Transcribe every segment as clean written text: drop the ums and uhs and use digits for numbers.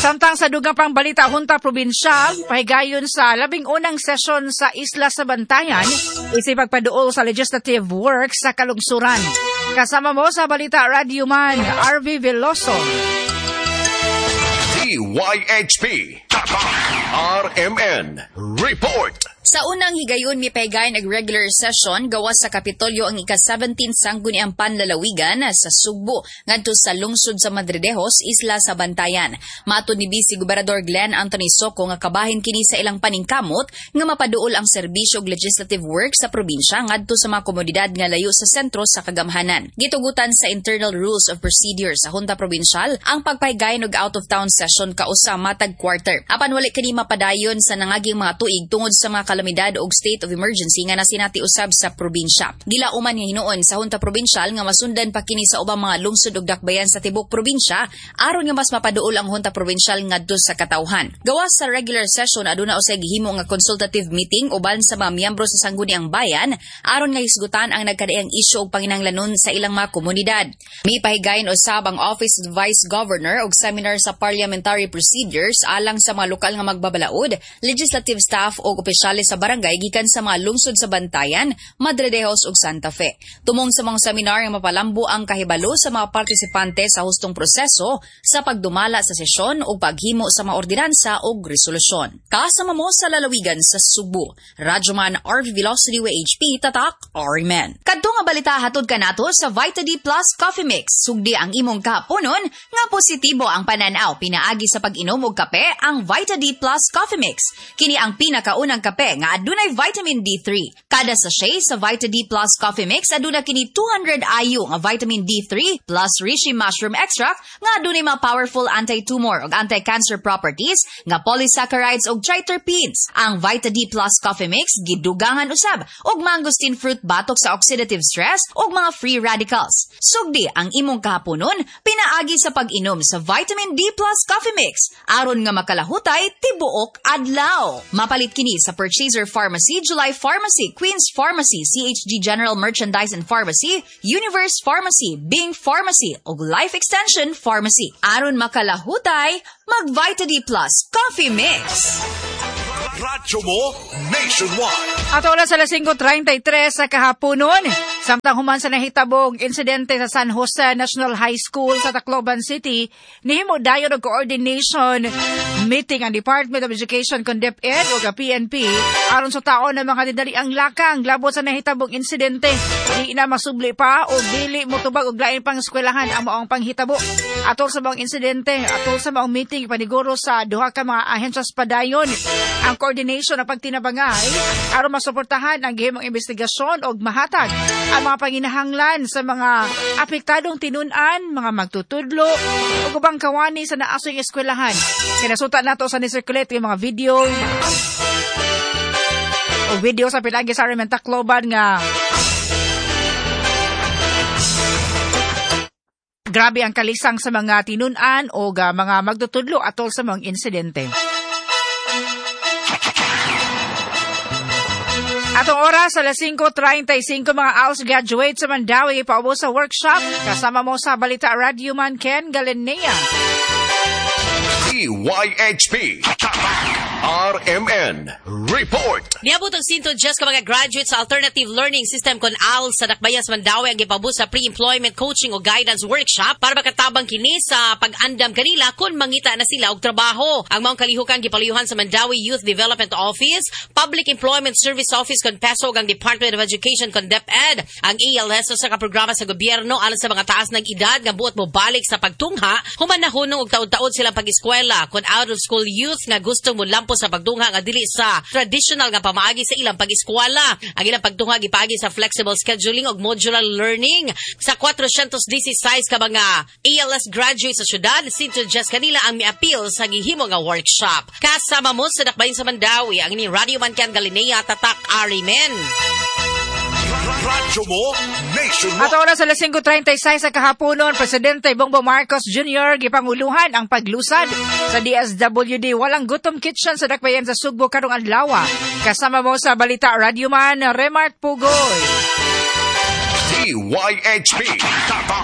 Samtang sa dugang pang balita, Hunta Probinsyal, pahigayon sa 11 sesyon sa Isla sa Bantayan, isipagpaduol sa legislative work sa kalungsuran. Kasama mo sa balita, Radio Man, RV Veloso. DYHP, RMN, Report. Sa unang higayon, may pahigayon ang regular session gawas sa Kapitolyo ang ika-17 sangguniang panlalawigan sa Sugbo ngadto sa lungsod sa Madridejos, Isla sa Bantayan. Matud ni Vice Gobernador Glenn Anthony Soco nga kabahin kini sa ilang paningkamot nga mapaduol ang serbisyo ug legislative work sa probinsya ngadto sa mga komunidad nga layo sa sentro sa kagamhanan. Gitugutan sa Internal Rules of Procedure sa Junta Provincial ang pagpahigayon og out-of-town session kausa matag quarter. Apan wali kini mapadayon sa nangaging mga tuig tungod sa mga kalamidad o state of emergency nga nasinati usab sa probinsya. Gilauman nga hinuon sa Junta Provincial nga masundan pa kini sa ubang mga lungsod ug dakbayan sa tibok probinsya aron nga mas mapaduol ang Junta Provincial ngadto sa katawhan. Gawas sa regular session aduna usay gihimo nga consultative meeting uban sa mga miyembro sa sangguniang bayan aron nga hisgutan ang nagkadaiyang isyu ug panginahanglanon sa ilang mga komunidad. May pahigayon usab ang Office of Vice Governor ug seminar sa parliamentary procedures alang sa mga lokal nga magbabalaod, legislative staff ug opisyalis sa barangay gikan sa mga lungsod sa Bantayan, Madridejos ug Santa Fe. Tumong sa mga seminar nga mapalambo ang kahibalo sa mga partisipante sa hustong proseso sa pagdumala sa sesyon ug paghimo sa mga ordinansa ug resolusyon. Kasama mo sa lalawigan sa Sugbo, Radyoman RV Velocity HP Tatak RMN. Kadto nga balita hatod kanato sa Vita D Plus Coffee Mix. Sugdi ang imong kahaponon nga positibo ang pananaw pinaagi sa pag-inom og kape ang Vita D Plus Coffee Mix. Kini ang pinakaunang kape nga adunay vitamin D3. Kada sachet sa Vita D Plus Coffee Mix aduna kini 200 IU nga vitamin D3 plus reishi mushroom extract nga adunay mga powerful anti-tumor ug anti-cancer properties nga polysaccharides ug triterpenes. Ang Vita D Plus Coffee Mix gidugangan usab og mangosteen fruit batok sa oxidative stress ug mga free radicals. Sugdi ang imong kahaponon pinaagi sa pag-inom sa vitamin D Plus Coffee Mix aron nga makalahutay tibuok adlaw. Mapalit kini sa Purchaser Pharmacy, July Pharmacy, Queen's Pharmacy, CHG General Merchandise and Pharmacy, Universe Pharmacy, Bing Pharmacy ug Life Extension Pharmacy. Aron makalahutay, mag-Vita D Plus Coffee Mix. Radyo mo nationwide. At oras sa 5:33 sa kahaponon, samtang human sa nahitabong insidente sa San Jose National High School sa Tacloban City, nihimo dayon og coordination meeting ang Department of Education kon DepEd ug PNP aron sa taon ng mga didaliang lakang labot sa nahitabong insidente. Di na masubli pa o dili motubag og lain pang eskwelahan ang maong panghitabo. Atol sa maong insidente, atol sa maong meeting paniguro sa duha ka mga ahensyas padayon ang coordination ng pagtinabangay aron masuportahan ang gihimong investigasyon og mahatag ang mga panginahanglan sa mga apektadong tinun-an, mga magtutudlo ug ubang kawani sa naasoy eskwelahan. Kinasuta nato sa ni-circulate yung mga video sa pilagi sa Arimen Tacloban nga grabe ang kalisang sa mga tinun-an o mga magtutudlo atol sa mga insidente. Atong oras sa 5:35 mga AUS graduate sa Mandawi paubo sa workshop. Kasama mo sa balita Radio Man Ken Galinea. DYHP, RMN, Report. Niabot ang Sinto Just ka mga graduates sa Alternative Learning System kon ALS sa Dakbayan sa Mandawi ang gipabot sa pre-employment coaching o guidance workshop para makatabang kini sa pag-andam kanila kung mangita na sila og trabaho. Ang maong kalihukan gipaluyuhan sa Mandawi Youth Development Office, Public Employment Service Office kon PESOG ang Department of Education kon DepEd, ang ALS sa programa sa gobyerno alang sa mga taas ng edad nga buot mo balik sa pagtungha, human na hunong og taud-taud silang pag-eskwela kon out of school youth nga gustong molampo sa pagtungha nga dili sa traditional nga pamaagi sa ilang pag-eskwela. Ang ilang pagtungha gipaagi sa flexible scheduling ug modular learning sa 416 ka mga ALS graduates sa syudad. Sinto just kanila ang mi-appeal sa gihimo nga workshop. Kasama mo sa Dakbayan sa Mandawi ang ini Radio Man Ken Galinea Tatak Arimen. Radyo mo nationwide. At oras sa 5:36 sa kahaponon, Presidente Bongbong Marcos Jr. gipanguluhan ang paglusad sa DSWD Walang Gutom Kitchen sa Dakbayan sa Sugbo karong adlaw. Kasama mo sa balita Radio Man Remart Pugoy. DYHP, Tatak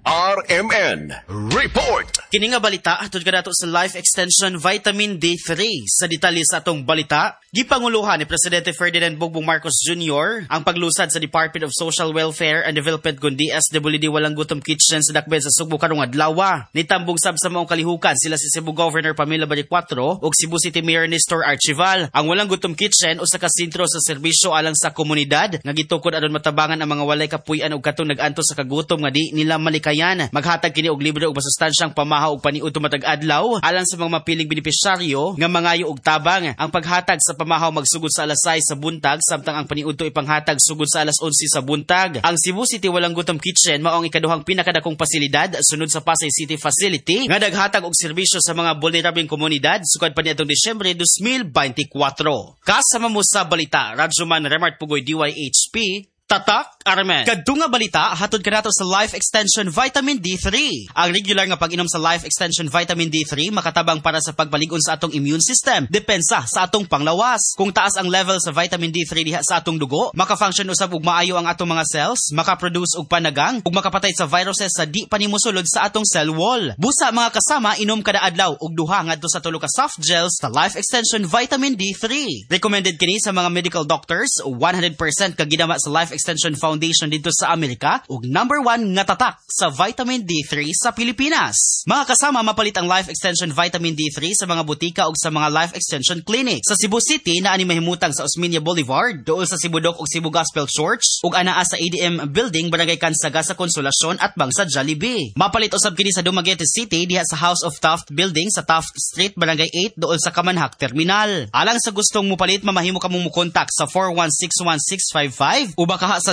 RMN Report. Kini nga balita hatod kanato sa Life Extension Vitamin D3. Sa detalye sa atong balita, gipanguluhan ni Presidente Ferdinand Bongbong Marcos Jr. ang paglusad sa Department of Social Welfare and Development kun DSWD Walang Gutom Kitchen sa Dakbayan sa Sugbo karong adlaw. Nitambong sab sa maong kalihukan sila si Cebu Governor Pamela Baricuatro ug Cebu City Mayor Nestor Archival. Ang Walang Gutom Kitchen usa ka sentro sa serbisyo alang sa komunidad nga gitukod aron matabangan ang mga walay kapuy-an ug katong nag-anto sa kagutom nga di nila malikayan. Maghatag kini og libre og masustansyang pamahaw ug paniud tumatag adlaw alang sa mga mapiling benepisyaryo nga mangayo og tabang. Ang paghatag sa pamahaw magsugod sa alas 6 sa buntag samtang ang paniudto ipanghatag sugod sa alas 11 sa buntag. Ang Cebu City Walang Gutom Kitchen mao ang ikaduhang pinakadakong pasilidad sunod sa Pasay City Facility nga naghatag og serbisyo sa mga vulnerable komunidad sukad pa niadtong Disyembre 2024. Kasama mo sa balita, Radyoman Remart Pugoy DYHP. Tatak, Armen. Kadtunga balita, hatod kanato sa Life Extension Vitamin D3. Ang regular nga pag-inom sa Life Extension Vitamin D3 makatabang para sa pagbalig-on sa atong immune system, depensa sa atong panglawas. Kung taas ang level sa Vitamin D3 diha sa atong dugo, maka-function usab ug maayo ang atong mga cells, maka-produce og panagang ug makapatay sa viruses sa di panimusulod sa atong cell wall. Busa mga kasama, inom kada adlaw og duha ngadto sa 3 ka soft gels sa Life Extension Vitamin D3. Recommended kini sa mga medical doctors, 100% kagidama sa Life Extension Foundation dito sa Amerika ug number 1 nga tatak sa Vitamin D3 sa Pilipinas. Mga kasama, mapalit ang Life Extension Vitamin D3 sa mga butika ug sa mga Life Extension Clinic. Sa Cebu City, naani mahimutang sa Osmeña Boulevard, dool sa Cebu Doc ug Cebu Gospel Church ug anaa sa ADM Building, Barangay Kansaga sa Konsolasyon at bang sa Jollibee. Mapalit usab kini sa Dumaguete City diha sa House of Taft Building sa Taft Street, Barangay 8, dool sa Kamanhak Terminal. Alang sa gustong mupalit, mamahimo ka mong mukontak sa 4161655 o baka sa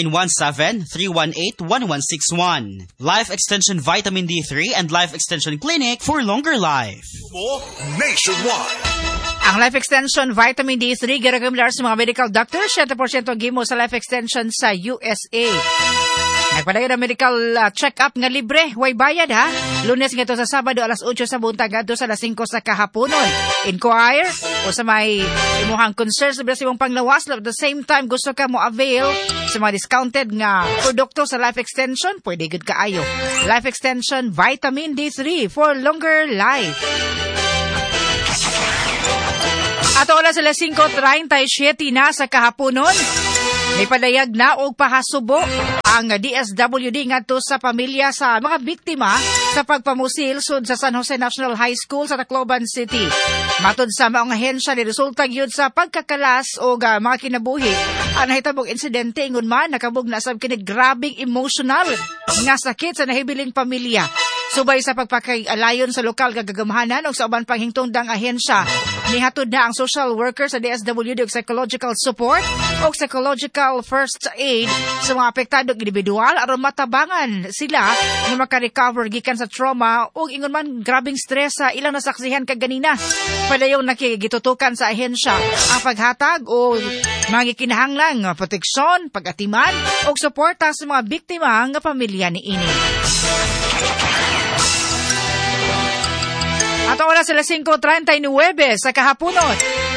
0917-318-1161. Life Extension Vitamin D3 and Life Extension Clinic for longer life. Nationwide. Ang Life Extension Vitamin D3 giragamlar sa mga medical doctors, 100% gimo sa Life Extension sa USA. Nagpadayon ang medical check-up nga libre, way bayad ha. Lunes nga to sa Sabado alas 8 sa buntag ngadto sa alas 5 sa kahaponon. Inquire o sa may imuhang concerns sa imong panglawas, at the same time gusto ka mo avail sa mga discounted nga produkto sa Life Extension, pwede gud kaayo. Life Extension Vitamin D3 for longer life. Ato oras alas 5:37 na sa kahaponon. May padayag na og pahasubo ang DSWD ngadto sa pamilya sa mga biktima sa pagpamusil sud sa San Jose National High School sa Tacloban City. Matud sa maong ahensya ni resulta gyud sa pagkakalas og mga kinabuhi ang nahitabong insidente ingon man nakabug na sab kini grabing emotional nga sakit sa nahibiling pamilya. Subay sa pagpakay-alayon sa lokal gagamahanan o sa uban pang hingtungdang ahensya, nihatod na ang social worker sa DSWD og psychological support o psychological first aid sa mga apektadong individual aron matabangan sila nga makarecover gikan sa trauma o ingon man grabing stress sa ilang nasaksihan kaganina. Padayong nakigitutukan sa ahensya ang paghatag o mga kinahanglang proteksyon, pag-atiman o suporta sa mga biktima nga pamilya niini. At oras sila 5:39 sa kahaponon.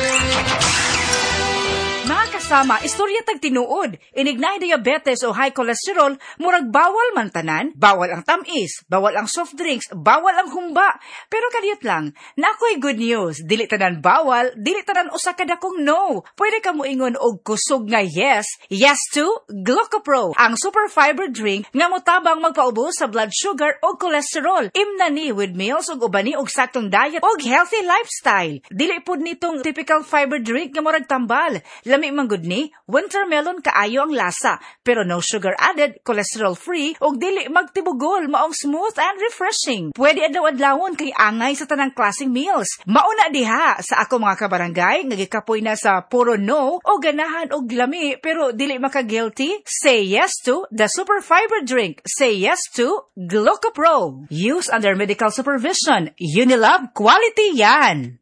Mga kasama, istorya tag tinuod. Inignay diabetes o high cholesterol, murag bawal man tanan, bawal ang tamis, bawal ang soft drinks, bawal ang humba. Pero kadiyot lang, nakoy good news. Dili tanan bawal, dili tanan usa ka dakong no. Pwede ka moingon og kusog nga yes, yes to Glucopro, ang super fiber drink nga motabang magpaubos sa blood sugar o cholesterol. Imna ni with meals ug ubani og saktong diet og healthy lifestyle. Dili pud nitong typical fiber drink nga murag tambal. Lami man gud ni, winter melon kaayo ang lasa, pero no sugar added, cholesterol free, ug dili magtibugol, maong smooth and refreshing. Pwede adlaw-adlawon kay angay sa tanang klaseng meals. Mauna diha sa ako mga kabarangay, nagikapoy na sa puro no, o ganahan og lami, pero dili maka-guilty. Say yes to the super fiber drink. Say yes to Glucopro. Use under medical supervision. Unilab quality yan.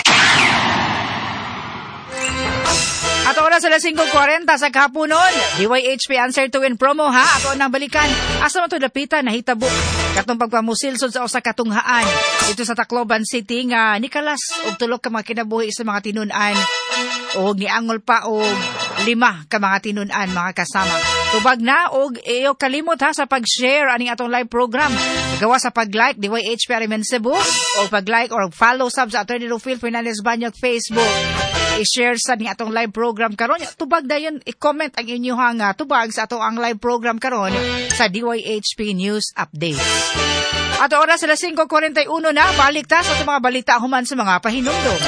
At oras alas 5:40 sa kahaponon, DYHP Answer to Win promo ha. Ato nang balikan. Asa man to dapitan nahitabo katong pagpamusilsod sa usa ka tunghaan dito sa Tacloban City nga nikalas og tulok ka mga kinabuhi sa mga tinun-an og niangol pa og 5 ka mga tinunan mga kasama. Tubag na og iyo kalimot ha sa pag-share aning atong live program. Gawa sa pag-like DYH Experiment Cebu o pag-like or follow sub sa Attorney Rufil Fernandez Banyog Facebook. I-share sa ning atong live program karon. Tubag dayon i-comment ang inyong tubag sa atong ang live program karon sa DYHP News Update. At oras sila 5:41 na, balik ta sa mga balita human sa mga pahinumdom.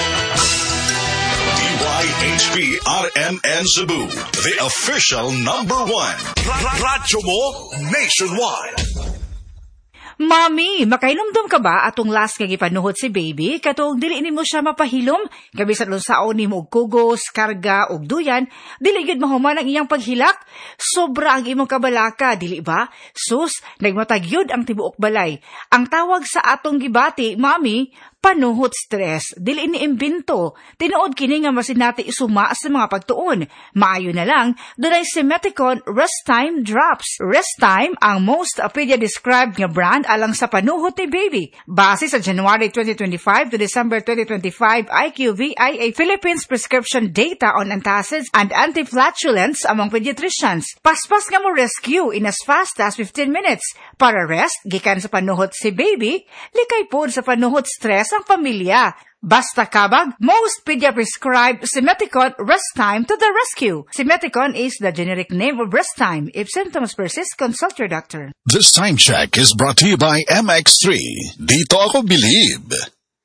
DYHP RMN Cebu, the official #1. Radyo mo nationwide. Mami, makainomdom ka ba atong last nga gipanuhot si baby? Katong dili nimo siya mapahilom, gabisan unsaon nimo og kugos, karga og duyan, dili gyud mahuman ang iyang paghilak. Sobra ang imong kabalaka, dili ba? Sus, nagmatag yun ang tibuok balay. Ang tawag sa atong gibati, mami, panuhot stress, dili ni imbento. Tinuod kini nga masinati isuma sa mga pagtuon. Maayo na lang, dunay si Meticon Rest Time Drops. Rest Time ang most pedia-described nga brand alang sa panuhot ni baby. Base sa January 2025 to December 2025 IQVIA Philippines prescription data on antacids and anti-flatulence among pediatricians. Paspas nga mo rescue in as fast as 15 minutes. Para rest, gikan sa panuhot si baby, likay pod sa panuhot stress ang pamilya. Basta kabag, most pedia-prescribed Simeticon Rest Time to the rescue. Simeticon is the generic name of Rest Time. If symptoms persist, consult your doctor. This time check is brought to you by MX3. Dito ako believe.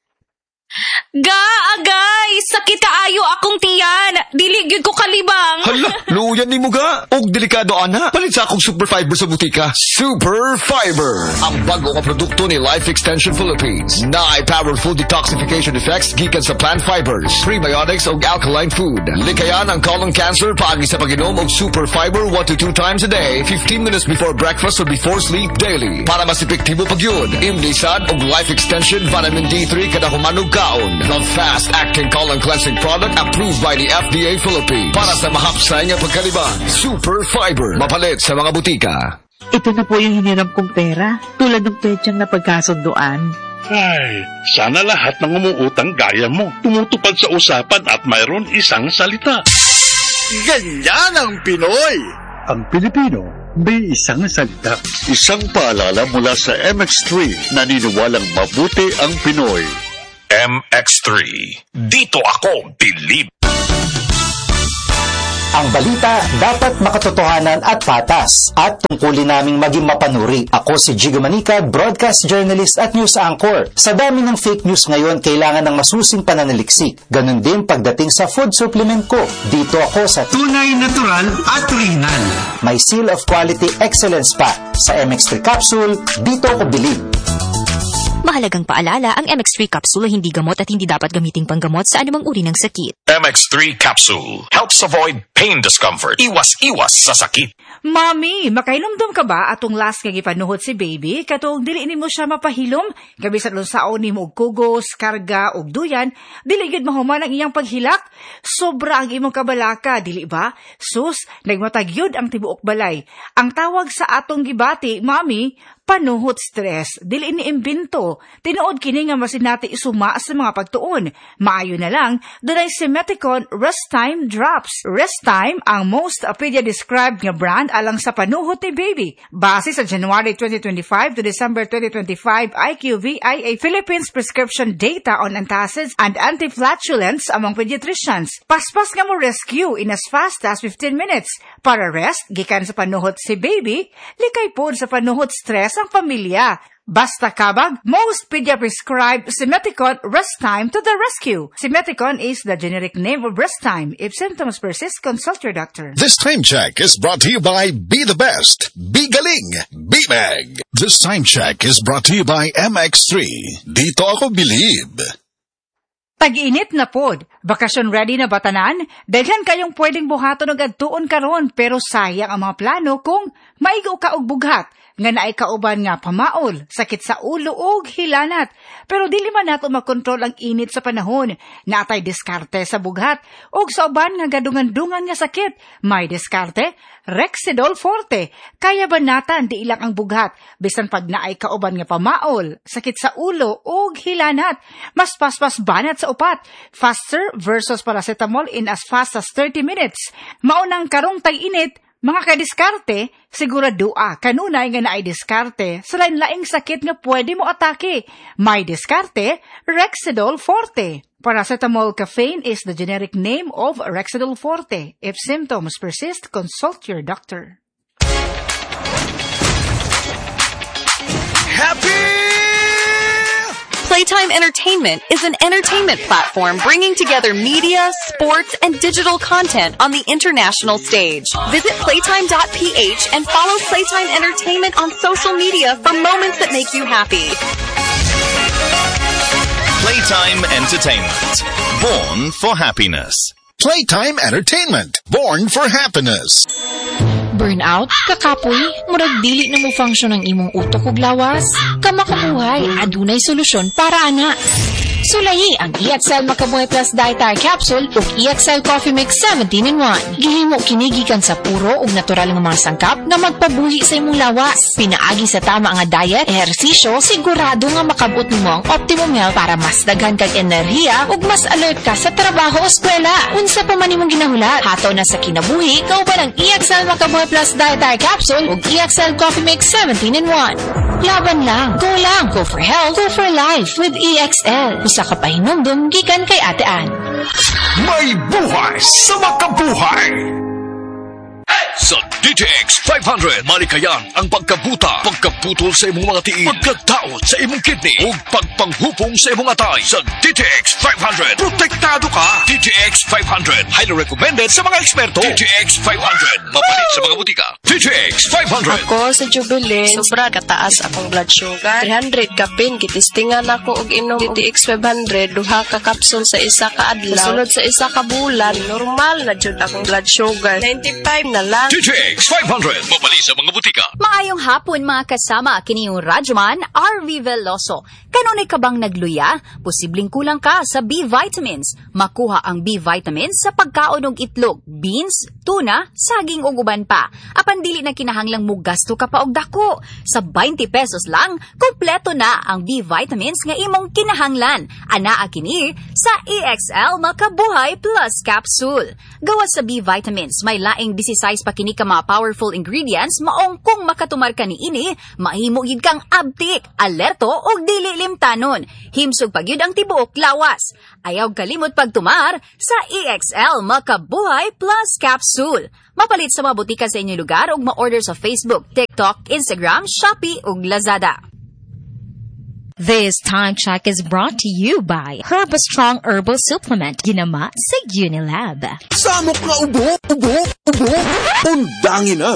Agay! Sakit kaayo akong tiyan! Dili gyud ko kalibang! Hala, luyan ni mo ga! Og delikado ana! Palit sa akong Super Fiber sa butika. Super Fiber! Ang bago ka produkto ni Life Extension Philippines. Na ay powerful detoxification effects gikan sa plant fibers, prebiotics og alkaline food. Likayan ang colon cancer paagi sa pag-inom og Super Fiber 1 to 2 times a day, 15 minutes before breakfast or before sleep daily. Para mas epektibo pag yun, imlisad og Life Extension Vitamin D3 kada humanog kaon. The fast-acting colon cleansing product approved by the FDA Philippines. Para sa mahapsay nga pagkalibang, Super Fiber. Mapalit sa mga butika. Ito na po yung hiniram kong pera, tulad ng petsyang na pagkasunduan. Ay, sana lahat ng umuutang gaya mo. Tumutupad sa usapan at mayroon isang salita. Ganyan ang Pinoy! Ang Pilipino may isang salita. Isang paalala mula sa MX3. Naniniwalang mabuti ang Pinoy. MX3. Dito ako believe. Ang balita dapat makatotohanan at patas at tungkulin naming maging mapanuri. Ako si Jigo Manica, broadcast journalist at news anchor. Sa dami ng fake news ngayon, kailangan ng masusing pananaliksik. Ganon din pagdating sa food supplement ko. Dito ako sa tunay, natural at original. May seal of quality excellence pa. Sa MX3 capsule, dito ako believe. Mahalagang paalala, ang MX3 capsule hindi gamot at hindi dapat gamiting panggamot sa anumang uri ng sakit. MX3 capsule helps avoid pain discomfort. Iwas sa sakit. Mami, makainomdom ka ba atong last nga gipanuhot si baby? Katong dili nimo siya mapahilom, gabisan unsaon nimo og kugos, karga og duyan, dili gyud mahuman ang iyang paghilak. Sobra ang imong kabalaka, dili ba? Sus, nagmatag yun ang tibuok balay. Ang tawag sa atong gibati, mami, panuhot stress, dili ni imbento. Tinuod kini nga masinati isuma sa mga pagtuon. Maayo na lang, dunay si Meticon Rest Time Drops. Rest Time ang most pedia-described nga brand alang sa panuhot ni baby. Base sa January 2025 to December 2025 IQVIA Philippines prescription data on antacids and anti-flatulence among pediatricians. Paspas nga mo rescue in as fast as 15 minutes. Para rest, gikan sa panuhot si baby, likay pod sa panuhot stress ang pamilya. Basta kabag, most pedia-prescribed Simeticon Rest Time to the rescue. Simeticon is the generic name of Rest Time. If symptoms persist, consult your doctor. This time check is brought to you by Be the Best, Be Galing, Be Mag. This time check is brought to you by MX3. Dito ako believe. Tag-init na pod. Bakasyon ready na batanan? Daghan kayong pwedeng buhaton og adtuon karon pero sayang ang mga plano kung maigo ka og bughat. nga naay kauban nga pamaol, sakit sa ulo ug hilanat. Pero dili man nato makontrol ang init sa panahon. Naatay diskarte sa bughat ug sa uban nga gadungan-dungan nga sakit. May diskarte, Rexidol Forte. Kaya banatan di ilang ang bughat bisan pag naay kauban nga pamaol, sakit sa ulo ug hilanat. Mas paspas banat sa upat. Faster versus paracetamol in as fast as 30 minutes. Maunang karong tag-init, mga kadiskarte, siguradua kanunay nga naay diskarte sa lain-laing sakit nga pwede mo atake. May diskarte, Rexidol Forte. Paracetamol caffeine is the generic name of Rexidol Forte. If symptoms persist, consult your doctor. Playtime Entertainment is an entertainment platform bringing together media, sports, and digital content on the international stage. Visit playtime.ph and follow Playtime Entertainment on social media for moments that make you happy. Playtime Entertainment. Born for happiness. Playtime Entertainment. Born for happiness. Burnout, kakapoy, murag dili na mo function ang imong utok ug lawas. Kamakabuhay, adunay solusyon para ana. Sulayi ang EXL Makabuhay Plus Dietary Capsule ug EXL Coffee Mix 17-in-1. Gihimo kini gikan sa puro ug natural nga mga sangkap nga magpabuhi sa imong lawas. Pinaagi sa tama nga diet, ehersisyo, sigurado nga makabot nimo ang optimum health para mas daghan kag enerhiya ug mas alert ka sa trabaho o eskwela. Unsa pa man imong ginahulat, hataw na sa kinabuhi, kauban ang EXL Makabuhay Plus Dietary Capsule ug EXL Coffee Mix 17-in-1. Laban lang, go for health, go for life with EXL. Usa ka pahinumdum gikan kay Ate Ann. May buhay sa makabuhay! Sa DTX 500, malikayan ang pagkabuta, pagkaputol sa imong mga tiil, pagkataot sa imong kidney, o pagpanghupong sa imong atay. Sa DTX 500, protektado ka. DTX 500, highly recommended sa mga eksperto. DTX 500, mapalit sa mga butika. DTX 500. Ako sa Jubilee, sobra kataas akong blood sugar. 300 kapin, gitistingan ako og inom DTX 500, duha ka kapsul sa isa ka adlaw. Sulod sa isa ka bulan, normal na jud akong blood sugar. 95 na lang. DTX 500, mabali sa mga butika. Maayong hapon mga kasama, kini yung Radyoman RV Veloso. Kanunay ka bang nagluya? Posibleng kulang ka sa B vitamins. Makuha ang B vitamins sa pagkaon og itlog, beans, tuna, saging ug uban pa. Apan dili na kinahanglang mo gasto ka pa og dako. Sa 20 pesos lang, kompleto na ang B vitamins nga imong kinahanglan. Anaa kini sa EXL Makabuhay Plus Capsule. Gawas sa B vitamins, may laing 16 pa kini ka mga powerful ingredients maong kung makatumar ka ni ini, mahimo gid kang abtik, alerto og dili limtanon. Himsog pagyud ang tibuok lawas. Ayaw kalimot pagtumar sa EXL Makabuhay Plus Capsule. Mapalit sa mga butika sa inyong lugar ug ma-order sa Facebook, TikTok, Instagram, Shopee ug Lazada. This time check is brought to you by Herbastrong Herbal Supplement, ginama sa Unilab. Samok nga ubo. Undangin na.